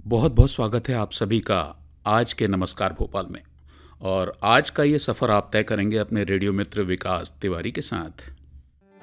बहुत-बहुत स्वागत है आप सभी का आज के नमस्कार भोपाल में। और आज का ये सफ़र आप तय करेंगे अपने रेडियो मित्र विकास तिवारी के साथ।